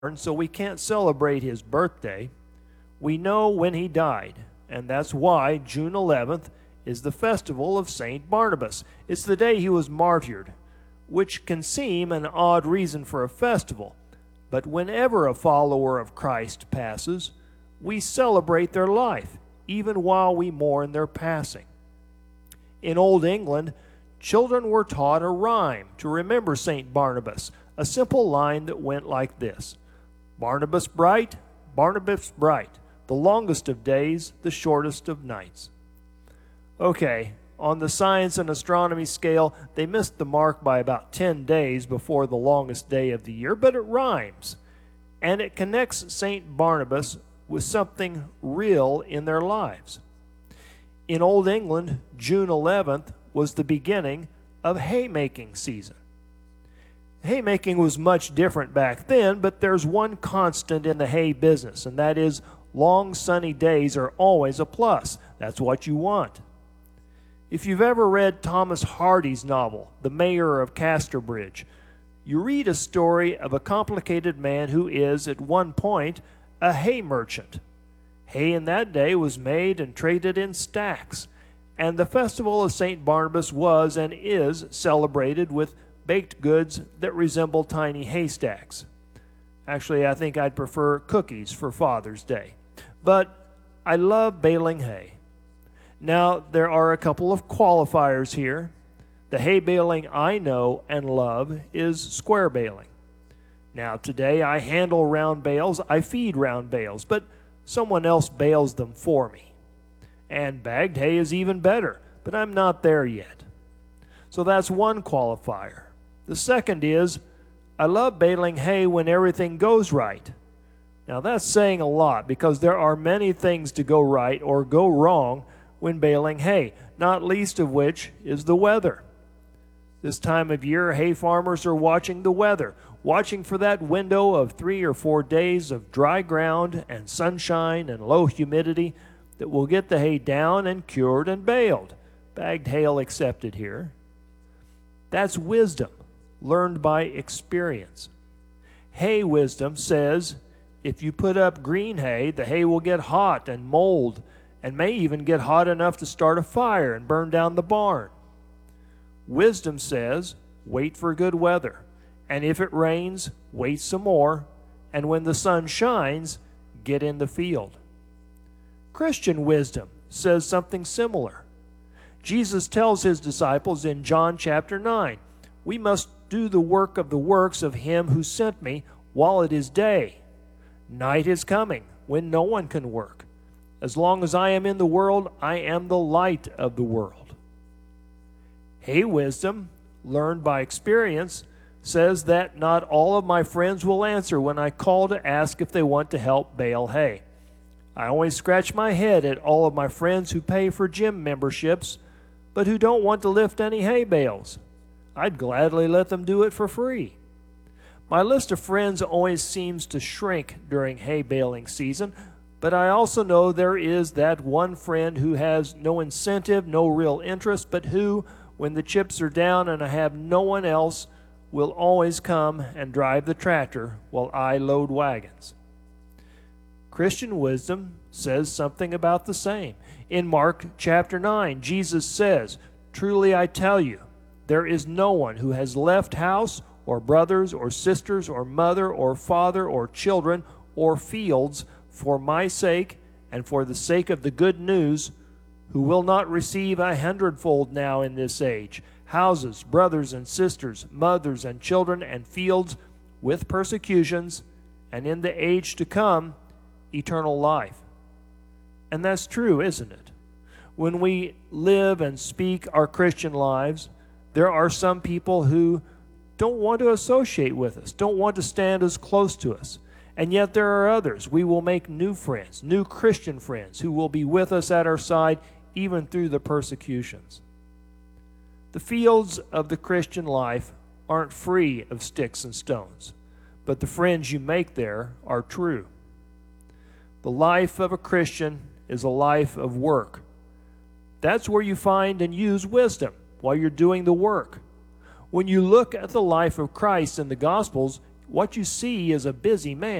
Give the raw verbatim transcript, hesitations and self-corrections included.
so we can't celebrate his birthday. We know when he died, and that's why June eleventh is the festival of Saint Barnabas. It's the day he was martyred, which can seem an odd reason for a festival. But whenever a follower of Christ passes, we celebrate their life, even while we mourn their passing. In Old England, children were taught a rhyme to remember Saint Barnabas, a simple line that went like this: Barnabas bright, Barnabas bright, the longest of days, the shortest of nights. Okay, on the science and astronomy scale, they missed the mark by about ten days before the longest day of the year, but it rhymes, and it connects Saint Barnabas with something real in their lives. In Old England, June eleventh was the beginning of haymaking season. Haymaking was much different back then, but there's one constant in the hay business, and that is long sunny days are always a plus. That's what you want. If you've ever read Thomas Hardy's novel, The Mayor of Casterbridge, you read a story of a complicated man who is, at one point, a hay merchant. Hay in that day was made and traded in stacks, and the festival of Saint Barnabas was and is celebrated with baked goods that resemble tiny haystacks. Actually, I think I'd prefer cookies for Father's Day. But I love baling hay. Now, there are a couple of qualifiers here. The hay baling I know and love is square baling. Now, today I handle round bales, I feed round bales, but someone else bales them for me. And bagged hay is even better, but I'm not there yet. So that's one qualifier. The second is, I love baling hay when everything goes right. Now, that's saying a lot because there are many things to go right or go wrong when baling hay, not least of which is the weather. This time of year, hay farmers are watching the weather, watching for that window of three or four days of dry ground and sunshine and low humidity that will get the hay down and cured and baled, bagged hay accepted here. That's wisdom, learned by experience. Hay wisdom says if you put up green hay, the hay will get hot and mold and may even get hot enough to start a fire and burn down the barn. Wisdom says, wait for good weather, and if it rains, wait some more, and when the sun shines, get in the field. Christian wisdom says something similar. Jesus tells his disciples in John chapter nine, we must do the work of the works of him who sent me while it is day. Night is coming when no one can work. As long as I am in the world, I am the light of the world. Hay wisdom, learned by experience, says that not all of my friends will answer when I call to ask if they want to help bale hay. I always scratch my head at all of my friends who pay for gym memberships, but who don't want to lift any hay bales. I'd gladly let them do it for free. My list of friends always seems to shrink during hay baling season, but I also know there is that one friend who has no incentive, no real interest, but who, when the chips are down and I have no one else, will always come and drive the tractor while I load wagons. Christian wisdom says something about the same. In Mark chapter nine, Jesus says, truly I tell you, there is no one who has left house or brothers or sisters or mother or father or children or fields for my sake and for the sake of the good news, who will not receive a hundredfold now in this age, houses, brothers and sisters, mothers and children and fields with persecutions, and in the age to come, eternal life. And that's true, isn't it? When we live and speak our Christian lives, there are some people who don't want to associate with us, don't want to stand as close to us. And yet there are others. We will make new friends, new Christian friends, who will be with us at our side even through the persecutions. The fields of the Christian life aren't free of sticks and stones, but the friends you make there are true. The life of a Christian is a life of work. That's where you find and use wisdom while you're doing the work. When you look at the life of Christ in the Gospels, What you see is a busy man.